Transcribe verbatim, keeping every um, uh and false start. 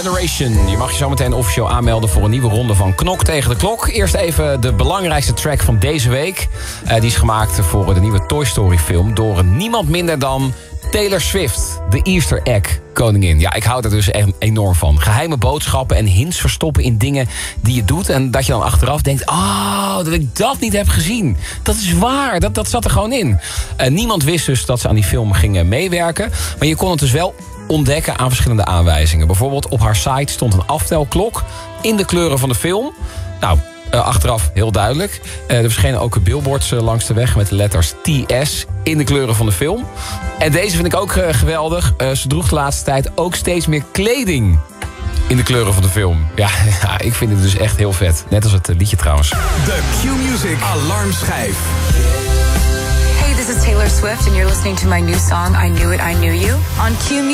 Generation. Je mag je zometeen officieel aanmelden voor een nieuwe ronde van Knok tegen de Klok. Eerst even de belangrijkste track van deze week. Uh, die is gemaakt voor de nieuwe Toy Story film door niemand minder dan Taylor Swift, de Easter egg koningin. Ja, ik hou daar dus echt enorm van. Geheime boodschappen en hints verstoppen in dingen die je doet. En dat je dan achteraf denkt, oh, dat ik dat niet heb gezien. Dat is waar, dat, dat zat er gewoon in. Uh, niemand wist dus dat ze aan die film gingen meewerken. Maar je kon het dus wel ontdekken aan verschillende aanwijzingen. Bijvoorbeeld op haar site stond een aftelklok in de kleuren van de film. Nou, Uh, achteraf heel duidelijk. Uh, er verschenen ook billboards uh, langs de weg met de letters T S in de kleuren van de film. En deze vind ik ook uh, geweldig. Uh, ze droeg de laatste tijd ook steeds meer kleding in de kleuren van de film. Ja, ja, ik vind het dus echt heel vet. Net als het uh, liedje trouwens. De Q-Music Alarmschijf. Hey, this is Taylor Swift and you're listening to my new song I Knew It, I Knew You on Q Music.